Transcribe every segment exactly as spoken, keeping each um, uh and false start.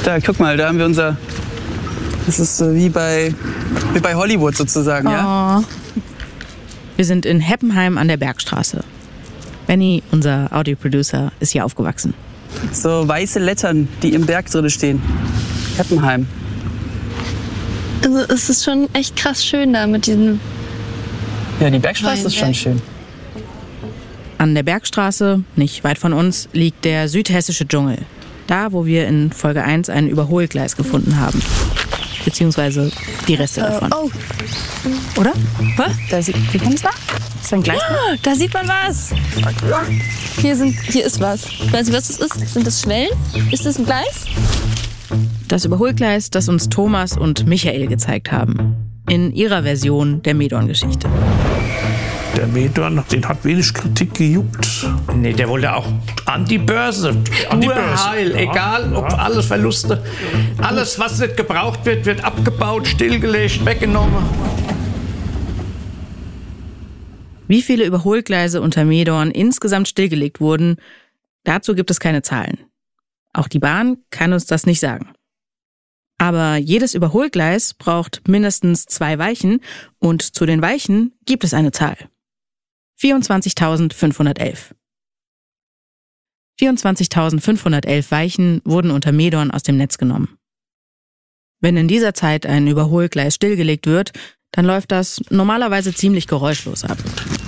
Da, guck mal, da haben wir unser... Das ist so wie bei, wie bei Hollywood sozusagen, oh. ja? Wir sind in Heppenheim an der Bergstraße. Benny, unser Audioproducer, ist hier aufgewachsen. So weiße Lettern, die im Berg drin stehen. Heppenheim. Also es ist schon echt krass schön da mit diesen... Ja, die Bergstraße ist schon schön. An der Bergstraße, nicht weit von uns, liegt der südhessische Dschungel. Da, wo wir in Folge eins ein Überholgleis gefunden haben. Beziehungsweise die Reste davon. Oh. Oder? Was? Da sieht, wie kommt's da? Ist da ein Gleis? Oh, da sieht man was. Hier, sind, hier ist was. Weißt du, was das ist? Sind das Schwellen? Ist das ein Gleis? Das Überholgleis, das uns Thomas und Michael gezeigt haben. In ihrer Version der Medorn-Geschichte. Der Medorn, den hat wenig Kritik gejuckt. Nee, der wollte auch an die Börse. An die Börse. Heil, egal ob alles Verluste. Alles, was nicht gebraucht wird, wird abgebaut, stillgelegt, weggenommen. Wie viele Überholgleise unter Medorn insgesamt stillgelegt wurden, dazu gibt es keine Zahlen. Auch die Bahn kann uns das nicht sagen. Aber jedes Überholgleis braucht mindestens zwei Weichen und zu den Weichen gibt es eine Zahl. vierundzwanzigtausendfünfhundertelf. vierundzwanzigtausendfünfhundertelf Weichen wurden unter Medorn aus dem Netz genommen. Wenn in dieser Zeit ein Überholgleis stillgelegt wird, dann läuft das normalerweise ziemlich geräuschlos ab.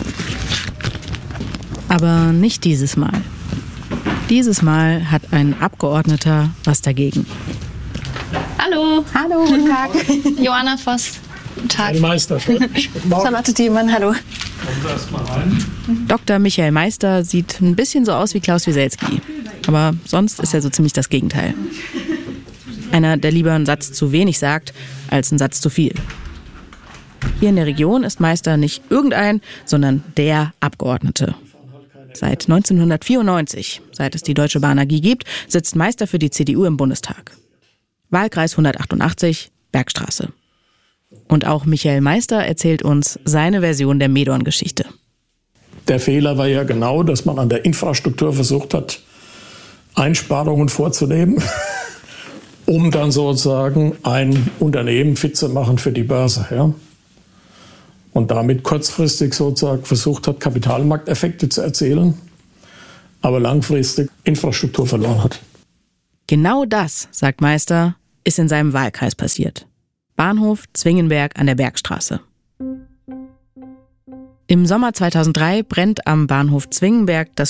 Aber nicht dieses Mal. Dieses Mal hat ein Abgeordneter was dagegen. Hallo. Hallo, guten Tag. Johanna Voss. Guten Tag. Ein Meister. Charlotte Diemann, hallo. Doktor Michael Meister sieht ein bisschen so aus wie Klaus Wieselski. Aber sonst ist er so ziemlich das Gegenteil. Einer, der lieber einen Satz zu wenig sagt, als einen Satz zu viel. Hier in der Region ist Meister nicht irgendein, sondern der Abgeordnete. Seit neunzehnhundertvierundneunzig, seit es die Deutsche Bahn A G gibt, sitzt Meister für die C D U im Bundestag. Wahlkreis hundertachtundachtzig, Bergstraße. Und auch Michael Meister erzählt uns seine Version der Medorn-Geschichte. Der Fehler war ja genau, dass man an der Infrastruktur versucht hat, Einsparungen vorzunehmen, um dann sozusagen ein Unternehmen fit zu machen für die Börse. Ja? Und damit kurzfristig sozusagen versucht hat, Kapitalmarkteffekte zu erzielen, aber langfristig Infrastruktur verloren hat. Genau das, sagt Meister, ist in seinem Wahlkreis passiert. Bahnhof Zwingenberg an der Bergstraße. Im Sommer zweitausenddrei brennt am Bahnhof Zwingenberg das